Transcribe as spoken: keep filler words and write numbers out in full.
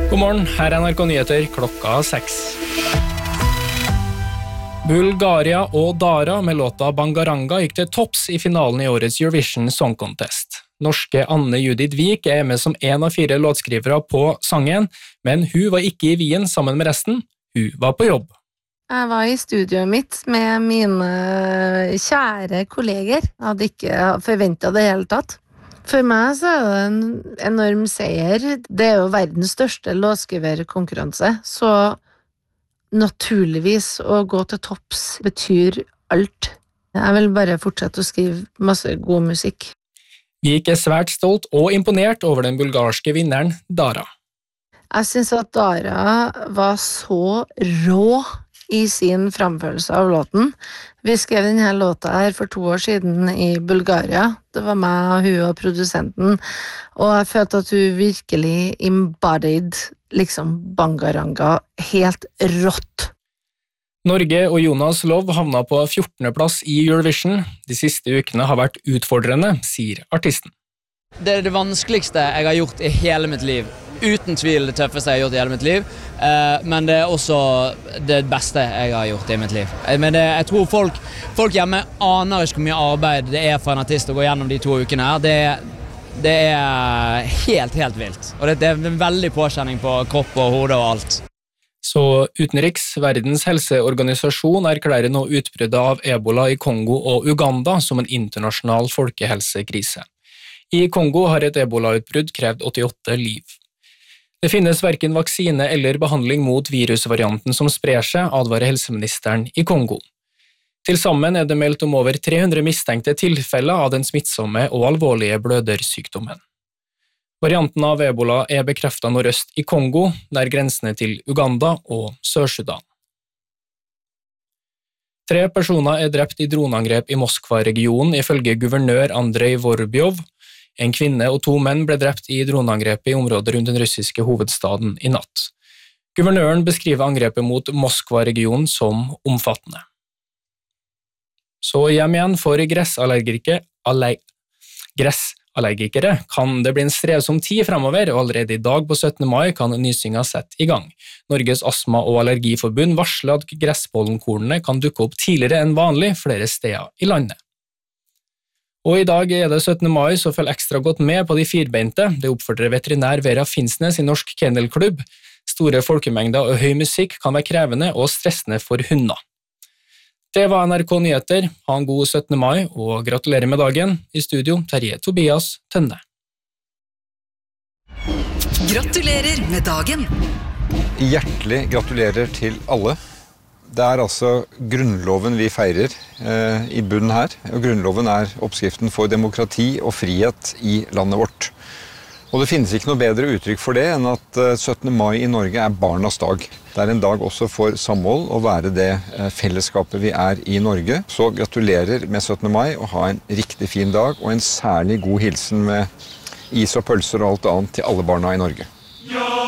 God morgen, her er N R K Nyheter klokka seks. Bulgaria og Dara med låta Bangaranga gikk til topps i finalen i årets Eurovision Song Contest. Norske Anne Judith Vik er med som en av fire låtskrivere på sangen, men hun var ikke i Wien sammen med resten, hun var på jobb. Jeg var i studioet mitt med mine kjære kolleger. Jeg hadde ikke forventet det hele tatt. For meg så er det en enorm seier. Det er jo verdens største låtskriverkonkurranse, så naturligvis å gå til topps betyr alt. Jeg vil bare fortsette å skrive masse god musikk. Vik er svært stolt og imponert over den bulgarske vinneren Dara. Jeg synes at Dara var så rå i sin framførelse av låten. Vi skrev denne låta her for to år siden i Bulgaria. Det var meg og hun og produsenten, og jeg følte at hun virkelig embodied liksom Bangaranga helt rått. Norge og Jonas Love havna på fjortende plass i Eurovision. De siste ukene har vært utfordrende, sier artisten. Det er det vanskeligste jeg har gjort i hele mitt liv. Uten tvil det tøffeste jeg har gjort i hele mitt liv. Men det er også det beste jeg har gjort i mitt liv. Men det, jeg tror folk, folk hjemme aner ikke hvor mye arbeid det er for en artist å gå gjennom de to ukene her. Det, det er helt, helt vilt. Og det, det er en veldig påkjenning på kropp og hode og alt. Så utenriks, Verdens helseorganisasjon erklærer nå utbruddet av Ebola i Kongo og Uganda som en internasjonal folkehelsekrise. I Kongo har et Ebola-utbrudd krevd åttiåtte liv. Det finnes hverken vaksine eller behandling mot virusvarianten som sprer seg, advarer helseministeren i Kongo. Til sammen er det meldt om over tre hundre mistenkte tilfeller av den smittsomme og alvorlige blødersykdommen. Varianten av Ebola er bekreftet nordøst i Kongo, nær grensene til Uganda og Sør-Sudan. Tre personer er drept i droneangrep i Moskva-regionen, ifølge guvernør Andrei Vorbjov. En kvinne og to menn ble drept i droneangrepet i området rundt den russiske hovedstaden i natt. Guvernøren beskriver angrepet mot Moskva-regionen som omfattende. Så hjem igjen for gressallergikere, allerg, gressallergikere kan det bli en strevsom tid fremover, og allerede i dag på syttende mai kan nysynga sette i gang. Norges astma- og allergiforbund varsler at gresspollenkornene kan dukke opp tidligere enn vanlig flere steder i landet. Og i dag er det syttende mai, så følg ekstra godt med på de firbeinte. Det oppfordrer veterinær Vera Finnsnes i Norsk Kennelklubb. Store folkemengder og høy musikk kan være krevende og stressende for hunder. Det var N R K Nyheter. Ha en god syttende mai, og gratulerer med dagen. I studio, Terje Tobias Tønne. Gratulerer med dagen! Hjertelig gratulerer til alle. Det er altså grunnloven vi feirer eh, i bunnen her. Og grunnloven er oppskriften for demokrati og frihet i landet vårt. Og det finnes ikke noe bedre uttrykk for det enn at eh, syttende mai i Norge er barnas dag. Det er en dag også for samhold å være det eh, fellesskapet vi er i Norge. Så gratulerer med syttende mai og ha en riktig fin dag og en særlig god hilsen med is og pølser og alt annet til alle barna i Norge.